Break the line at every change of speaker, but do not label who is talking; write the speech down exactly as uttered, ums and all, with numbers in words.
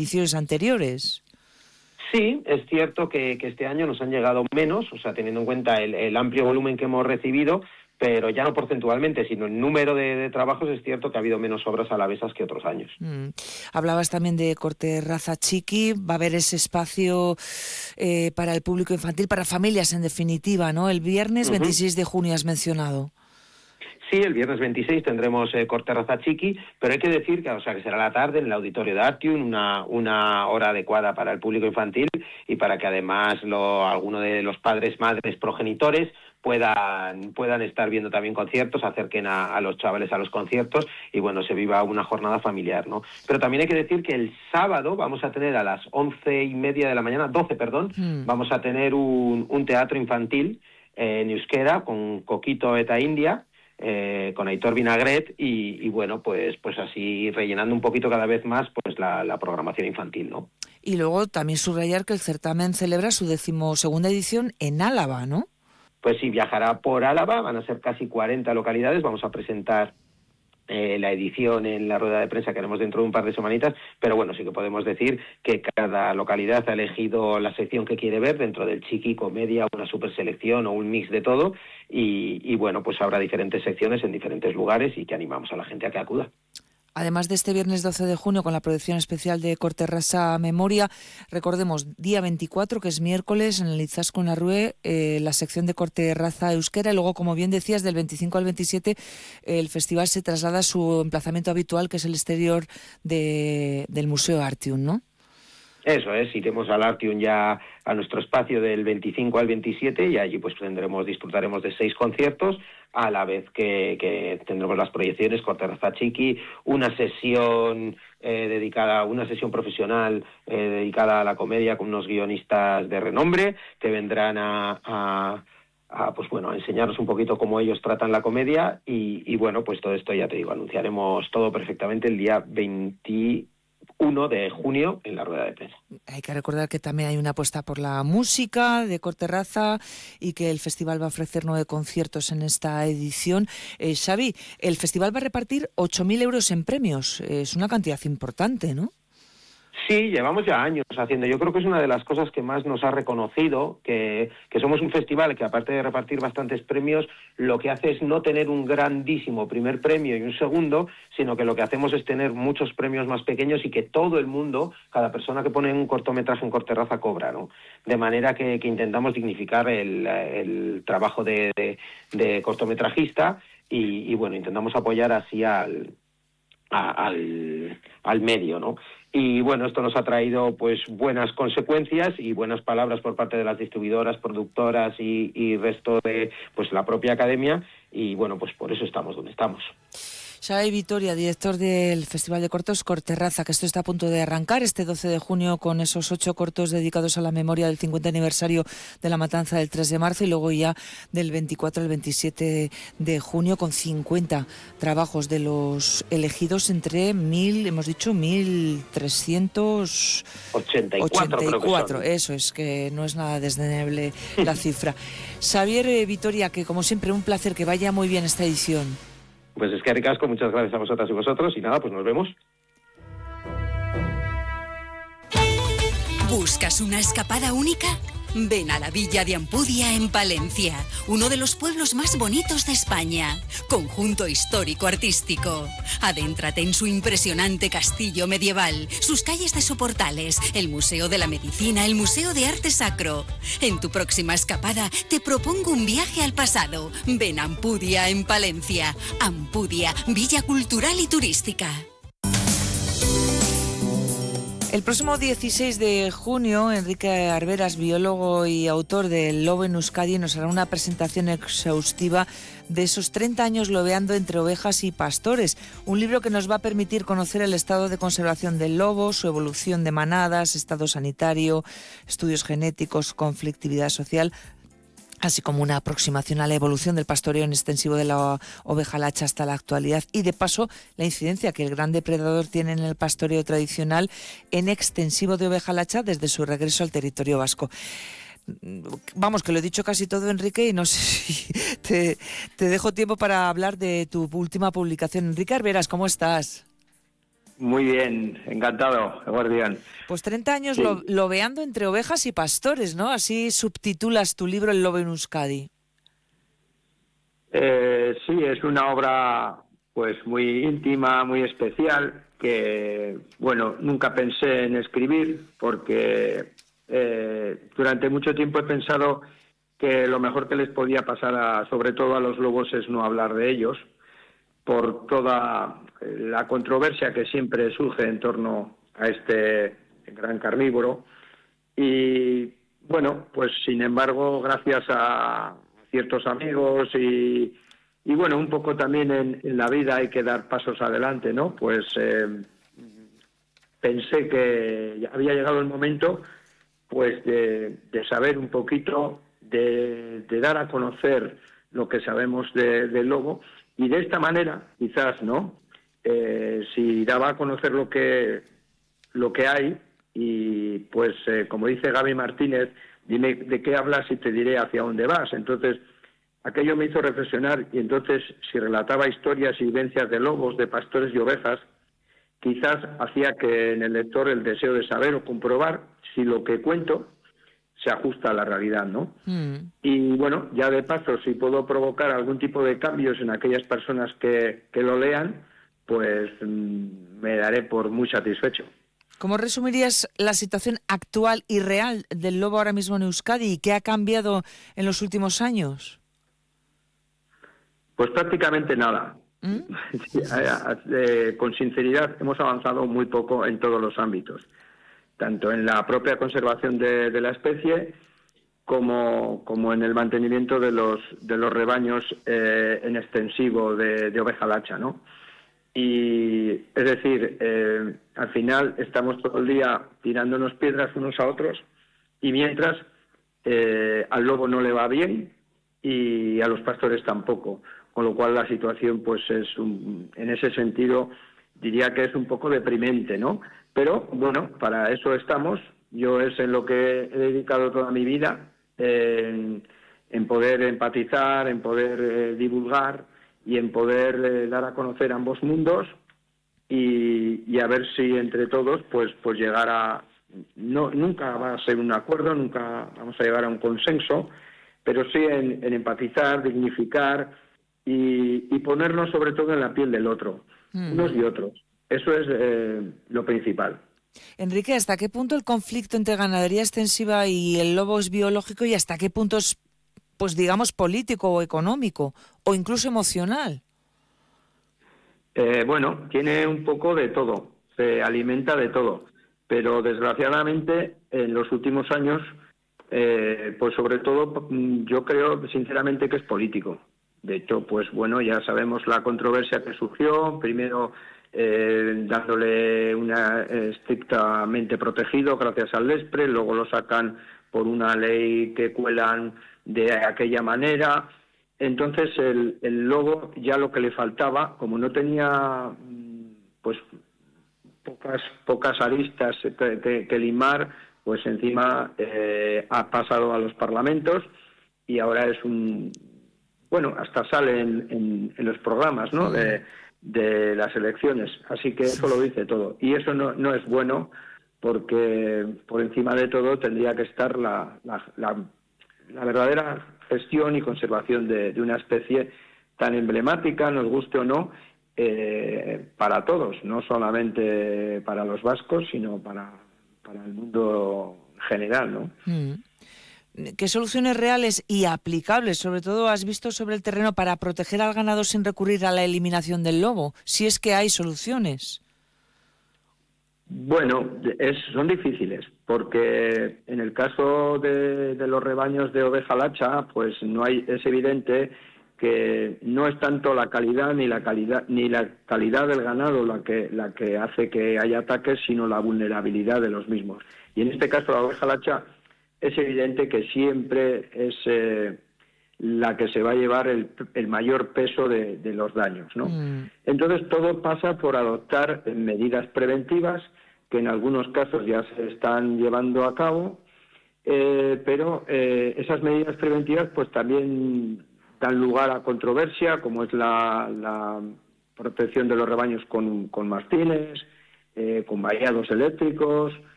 ediciones anteriores.
Sí, es cierto que, que este año nos han llegado menos, o sea, teniendo en cuenta el, el amplio volumen que hemos recibido, pero ya no porcentualmente, sino en número de, de trabajos, es cierto que ha habido menos obras alavesas que otros años.
Mm. Hablabas también de Corte Raza Chiqui, va a haber ese espacio eh, para el público infantil, para familias en definitiva, ¿no? El viernes uh-huh. veintiséis de junio has mencionado.
Sí, el viernes veintiséis tendremos eh, Corte Raza Chiqui, pero hay que decir que, o sea, que será la tarde en el auditorio de Artium, una, una hora adecuada para el público infantil y para que además lo, alguno de los padres, madres, progenitores puedan puedan estar viendo también conciertos, acerquen a, a los chavales a los conciertos y bueno, se viva una jornada familiar, ¿no? Pero también hay que decir que el sábado vamos a tener a las once y media de la mañana, doce, perdón, mm. vamos a tener un, un teatro infantil eh, en euskera con Coquito Eta India, Eh, con Aitor Vinagret y, y bueno, pues pues así rellenando un poquito cada vez más pues la, la programación infantil, ¿no?
Y luego también subrayar que el certamen celebra su decimosegunda edición en Álava, ¿no?
Pues sí, viajará por Álava, van a ser casi cuarenta localidades, vamos a presentar Eh, la edición en la rueda de prensa que haremos dentro de un par de semanitas, pero bueno, sí que podemos decir que cada localidad ha elegido la sección que quiere ver dentro del Chiqui, comedia, una super selección o un mix de todo y, y bueno, pues habrá diferentes secciones en diferentes lugares y que animamos a la gente a que acuda.
Además de este viernes doce de junio con la producción especial de Corte Raza Memoria, recordemos, día veinticuatro, que es miércoles, en el Izaskun Larrue, eh, la sección de Corte Raza Euskera, y luego, como bien decías, del veinticinco al veintisiete, el festival se traslada a su emplazamiento habitual, que es el exterior de, del Museo Artium, ¿no?
Eso es, iremos al Artium ya a nuestro espacio del veinticinco al veintisiete y allí pues tendremos, disfrutaremos de seis conciertos a la vez que, que tendremos las proyecciones Corte Raza Chiqui, una sesión eh, dedicada, una sesión profesional eh, dedicada a la comedia con unos guionistas de renombre que vendrán a, a a, pues bueno, a enseñarnos un poquito cómo ellos tratan la comedia y, y bueno, pues todo esto ya te digo, anunciaremos todo perfectamente el día veintiuno de junio en la rueda de prensa.
Hay que recordar que también hay una apuesta por la música de Corte Raza y que el festival va a ofrecer nueve conciertos en esta edición. Eh, Xavi, el festival va a repartir ocho mil euros en premios. Es una cantidad importante, ¿no?
Sí, llevamos ya años haciendo. Yo creo que es una de las cosas que más nos ha reconocido, que, que somos un festival que, aparte de repartir bastantes premios, lo que hace es no tener un grandísimo primer premio y un segundo, sino que lo que hacemos es tener muchos premios más pequeños y que todo el mundo, cada persona que pone un cortometraje en Corte Raza cobra, ¿no? De manera que, que intentamos dignificar el, el trabajo de, de, de cortometrajista y, y, bueno, intentamos apoyar así al, a, al, al medio, ¿no? Y bueno, esto nos ha traído pues buenas consecuencias y buenas palabras por parte de las distribuidoras, productoras y, y resto de pues la propia academia y bueno, pues por eso estamos donde estamos.
Xavi Vitoria, director del Festival de Cortos Corte Raza, que esto está a punto de arrancar este doce de junio con esos ocho cortos dedicados a la memoria del cincuenta aniversario de la matanza del tres de marzo y luego ya del veinticuatro al veintisiete de junio con cincuenta trabajos de los elegidos entre mil, hemos dicho mil trescientos
ochenta y cuatro.
ochenta y cuatro, eso es, que no es nada desdeñable la cifra. Xavier eh, Vitoria, que como siempre un placer, que vaya muy bien esta edición.
Pues es que ricasco, muchas gracias a vosotras y vosotros y nada, pues nos vemos.
¿Buscas una escapada única? Ven a la Villa de Ampudia en Palencia, uno de los pueblos más bonitos de España. Conjunto histórico-artístico. Adéntrate en su impresionante castillo medieval, sus calles de soportales, el Museo de la Medicina, el Museo de Arte Sacro. En tu próxima escapada te propongo un viaje al pasado. Ven a Ampudia en Palencia. Ampudia, Villa Cultural y Turística.
El próximo dieciséis de junio, Enrique Arberas, biólogo y autor del Lobo en Euskadi, nos hará una presentación exhaustiva de esos treinta años lobeando entre ovejas y pastores. Un libro que nos va a permitir conocer el estado de conservación del lobo, su evolución de manadas, estado sanitario, estudios genéticos, conflictividad social, así como una aproximación a la evolución del pastoreo en extensivo de la oveja lacha hasta la actualidad y, de paso, la incidencia que el gran depredador tiene en el pastoreo tradicional en extensivo de oveja lacha desde su regreso al territorio vasco. Vamos, que lo he dicho casi todo, Enrique, y no sé si te, te dejo tiempo para hablar de tu última publicación. Enrique Arberas, ¿cómo estás?
Muy bien, encantado, Guardián.
Pues treinta años
Sí.
lo, lobeando entre ovejas y pastores, ¿no? Así subtitulas tu libro El lobo en Euskadi.
Eh, sí, es una obra pues muy íntima, muy especial, que, bueno, nunca pensé en escribir porque eh, durante mucho tiempo he pensado que lo mejor que les podía pasar, a, sobre todo a los lobos, es no hablar de ellos, por toda la controversia que siempre surge en torno a este gran carnívoro. Y bueno, pues sin embargo, gracias a ciertos amigos y, y bueno, un poco también en, en la vida hay que dar pasos adelante, ¿no? Pues eh, pensé que había llegado el momento pues de, de saber un poquito, de, de dar a conocer lo que sabemos de, del lobo, y de esta manera, quizás, ¿no? Eh, si daba a conocer lo que, lo que hay, y pues eh, como dice Gaby Martínez, dime de qué hablas y te diré hacia dónde vas. Entonces, aquello me hizo reflexionar, y entonces si relataba historias y vivencias de lobos, de pastores y ovejas, quizás hacía que en el lector el deseo de saber o comprobar si lo que cuento se ajusta a la realidad, ¿no? Mm. Y bueno, ya de paso, si puedo provocar algún tipo de cambios en aquellas personas que, que lo lean, pues mmm, me daré por muy satisfecho.
¿Cómo resumirías la situación actual y real del lobo ahora mismo en Euskadi y qué ha cambiado en los últimos años?
Pues prácticamente nada. ¿Mm? eh, con sinceridad, hemos avanzado muy poco en todos los ámbitos, tanto en la propia conservación de, de la especie como, como en el mantenimiento de los, de los rebaños eh, en extensivo de, de oveja lacha, ¿no? Y es decir, eh, al final estamos todo el día tirándonos piedras unos a otros, y mientras eh, al lobo no le va bien y a los pastores tampoco, con lo cual la situación pues es un, en ese sentido diría que es un poco deprimente, ¿no? Pero bueno, para eso estamos. Yo es en lo que he dedicado toda mi vida, en, en poder empatizar, en poder eh, divulgar y en poder eh, dar a conocer ambos mundos, y, y a ver si entre todos pues pues llegar a... No, nunca va a ser un acuerdo, nunca vamos a llegar a un consenso, pero sí en, en empatizar, dignificar y, y ponernos sobre todo en la piel del otro, mm. unos y otros. Eso es eh, lo principal.
Enrique, ¿hasta qué punto el conflicto entre ganadería extensiva y el lobo es biológico y hasta qué punto es, pues digamos, político o económico o incluso emocional?
Eh, bueno, tiene un poco de todo, se alimenta de todo, pero desgraciadamente en los últimos años, eh, pues sobre todo yo creo sinceramente que es político. De hecho, pues bueno, ya sabemos la controversia que surgió, primero eh, dándole una eh, estrictamente protegido gracias al Lespre, luego lo sacan por una ley que cuelan de aquella manera. Entonces el, el lobo ya lo que le faltaba, como no tenía pues pocas pocas aristas que, que, que limar, pues encima eh, ha pasado a los parlamentos y ahora es un... Bueno, hasta sale en, en, en los programas, ¿no? de, de las elecciones. Así que eso lo dice todo. Y eso no, no es bueno, porque por encima de todo tendría que estar la, la, la, la verdadera gestión y conservación de, de una especie tan emblemática, nos guste o no, eh, para todos, no solamente para los vascos, sino para, para el mundo general, ¿no?
Mm. ¿Qué soluciones reales y aplicables, sobre todo, has visto sobre el terreno para proteger al ganado sin recurrir a la eliminación del lobo? Si es que hay soluciones.
Bueno, es, son difíciles, porque en el caso de, de los rebaños de oveja lacha, pues no hay, es evidente que no es tanto la calidad ni la calidad ni la calidad del ganado la que la que hace que haya ataques, sino la vulnerabilidad de los mismos. Y en este caso la oveja lacha es evidente que siempre es eh, la que se va a llevar el, el mayor peso de, de los daños, ¿no? Mm. Entonces todo pasa por adoptar medidas preventivas que en algunos casos ya se están llevando a cabo, eh, pero eh, esas medidas preventivas pues también dan lugar a controversia, como es la, la protección de los rebaños con, con mastines, eh, con vallados eléctricos,